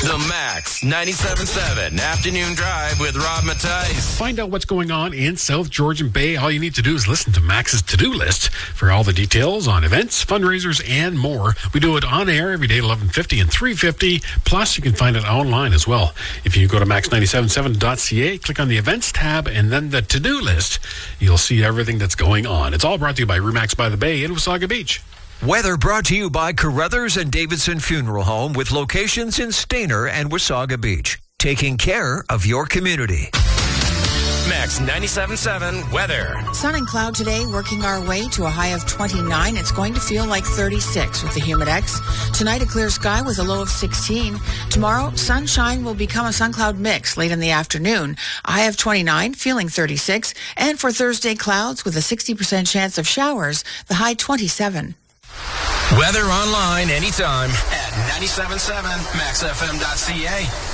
The Max 97.7 Afternoon Drive with Rob Mattice. Find out what's going on in South Georgian Bay. All you need to do is listen to Max's to-do list for all the details on events, fundraisers, and more. We do it on air every day, 11:50 and 3:50. Plus, you can find it online as well. If you go to max977.ca, click on the events tab, and then the to-do list, you'll see everything that's going on. It's all brought to you by Remax by the Bay in Wasaga Beach. Weather brought to you by Carruthers and Davidson Funeral Home with locations in Stayner and Wasaga Beach. Taking care of your community. Max 97.7 weather. Sun and cloud today, working our way to a high of 29. It's going to feel like 36 with the Humidex. Tonight, a clear sky with a low of 16. Tomorrow, sunshine will become a sun-cloud mix late in the afternoon. A high of 29, feeling 36. And for Thursday, clouds with a 60% chance of showers, the high 27. Weather online anytime at 97.7maxfm.ca.